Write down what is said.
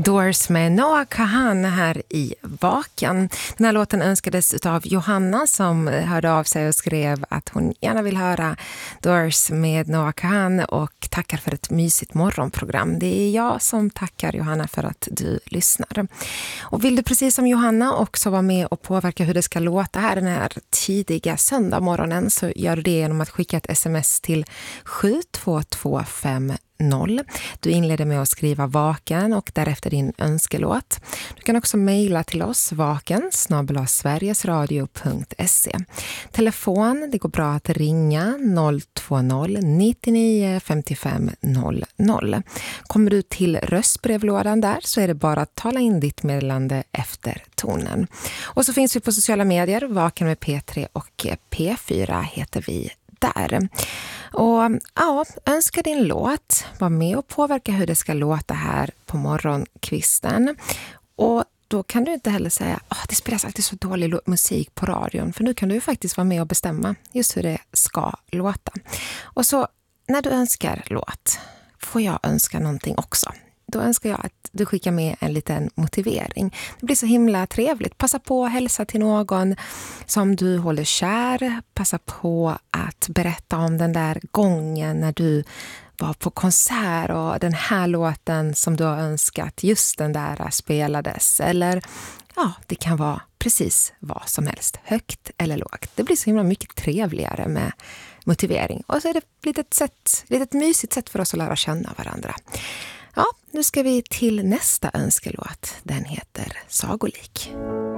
Doors med Noah Kahan här i Vaken. Den här låten önskades av Johanna som hörde av sig och skrev att hon gärna vill höra Doors med Noah Kahan och tackar för ett mysigt morgonprogram. Det är jag som tackar Johanna för att du lyssnar. Och vill du precis som Johanna också vara med och påverka hur det ska låta här den här tidiga söndagmorgonen, så gör du det genom att skicka ett sms till 72250. Du inleder med att skriva Vaken och därefter din önskelåt. Du kan också mejla till oss vaken@sverigesradio.se. Telefon, det går bra att ringa 020 99 55 00. Kommer du till röstbrevlådan där så är det bara att tala in ditt meddelande efter tonen. Och så finns vi på sociala medier, Vaken med P3 och P4 heter vi där. Och ja, önska din låt. Var med och påverka hur det ska låta här på morgonkvisten. Och då kan du inte heller säga det spelas alltid så dålig musik på radion. För nu kan du faktiskt vara med och bestämma just hur det ska låta. Och så när du önskar låt får jag önska någonting också. Då önskar jag att du skickar med en liten motivering. Det blir så himla trevligt. Passa på att hälsa till någon som du håller kär. Passa på att berätta om den där gången när du var på konsert och den här låten som du har önskat, just den där spelades. Eller det kan vara precis vad som helst. Högt eller lågt. Det blir så himla mycket trevligare med motivering. Och så är det ett mysigt sätt för oss att lära känna varandra. Ja, nu ska vi till nästa önskelåt. Den heter Sagolik.